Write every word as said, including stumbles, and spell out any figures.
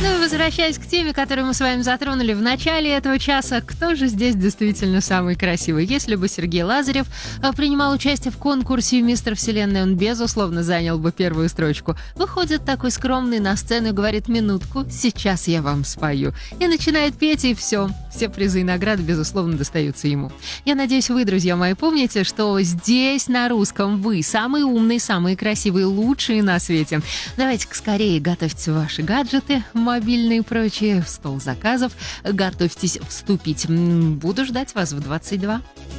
Ну, возвращаясь к теме, которую мы с вами затронули в начале этого часа, кто же здесь действительно самый красивый? Если бы Сергей Лазарев а, принимал участие в конкурсе «Мистер Вселенная», он, безусловно, занял бы первую строчку. Выходит такой скромный на сцену и говорит: «Минутку, сейчас я вам спою». И начинает петь, и все. Все призы и награды, безусловно, достаются ему. Я надеюсь, вы, друзья мои, помните, что здесь на русском вы самые умные, самые красивые, лучшие на свете. Давайте-ка скорее готовьте ваши гаджеты, мобильные и прочие, в стол заказов. Готовьтесь вступить. Буду ждать вас в двадцать два.